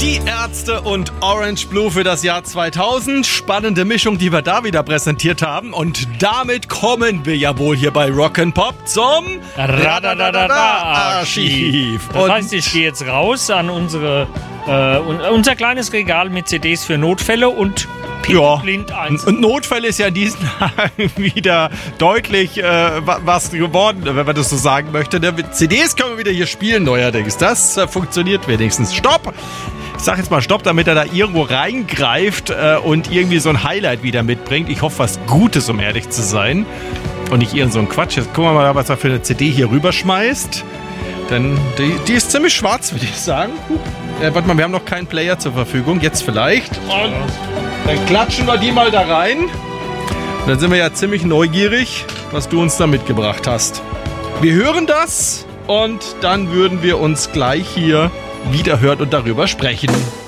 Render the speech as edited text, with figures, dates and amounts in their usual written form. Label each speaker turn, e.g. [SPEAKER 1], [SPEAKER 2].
[SPEAKER 1] Die Ärzte und Orange Blue für das Jahr 2000. Spannende Mischung, die wir da wieder präsentiert haben. Und damit kommen wir ja wohl hier bei Rock'n'Pop zum
[SPEAKER 2] Archiv. Das heißt, ich gehe jetzt raus an unser kleines Regal mit CDs für Notfälle und blind eins.
[SPEAKER 1] Und Notfälle ist ja in diesen Tagen wieder deutlich was geworden, wenn man das so sagen möchte. CDs können wir wieder hier spielen neuerdings. Das funktioniert wenigstens. Stopp! Ich sag jetzt mal Stopp, damit er da irgendwo reingreift und irgendwie so ein Highlight wieder mitbringt. Ich hoffe, was Gutes, um ehrlich zu sein. Und nicht irgend so ein Quatsch. Jetzt gucken wir mal, was er für eine CD hier rüberschmeißt. Denn die ist ziemlich schwarz, würde ich sagen. Warte mal, wir haben noch keinen Player zur Verfügung. Jetzt vielleicht. Und dann klatschen wir die mal da rein. Und dann sind wir ja ziemlich neugierig, was du uns da mitgebracht hast. Wir hören das und dann würden wir uns gleich hier wieder hören und darüber sprechen.